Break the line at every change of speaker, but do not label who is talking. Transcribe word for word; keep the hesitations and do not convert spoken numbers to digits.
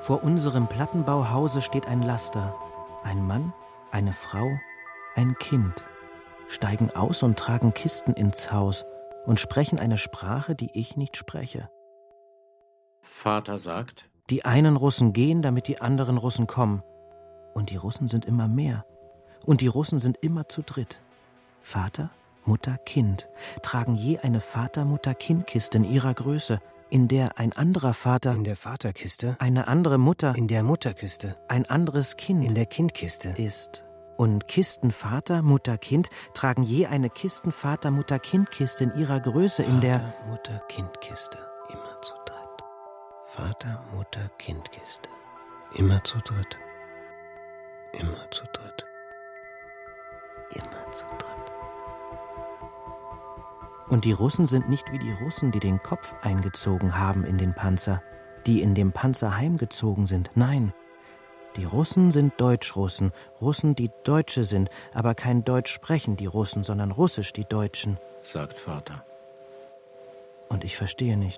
Vor unserem Plattenbauhause steht ein Laster. Ein Mann, eine Frau, ein Kind steigen aus und tragen Kisten ins Haus und sprechen eine Sprache, die ich nicht spreche.
Vater sagt:
Die einen Russen gehen, damit die anderen Russen kommen. Und die Russen sind immer mehr. Und die Russen sind immer zu dritt. Vater, Mutter, Kind tragen je eine Vater-Mutter-Kind-Kiste in ihrer Größe, in der ein anderer Vater,
in der Vaterkiste,
eine andere Mutter,
in der Mutterkiste,
ein anderes Kind,
in der Kindkiste
ist. Und Kisten Vater, Mutter, Kind tragen je eine Kisten Vater, Mutter, Kind-Kiste in ihrer Größe, in der
Vater, Mutter, Kindkiste, immer zu dritt. Vater, Mutter, Kindkiste, immer zu dritt. Immer zu dritt. Immer zu dritt.
Und die Russen sind nicht wie die Russen, die den Kopf eingezogen haben in den Panzer, die in dem Panzer heimgezogen sind. Nein, die Russen sind Deutschrussen, Russen, die Deutsche sind, aber kein Deutsch sprechen die Russen, sondern Russisch die Deutschen,
sagt Vater.
Und ich verstehe nicht.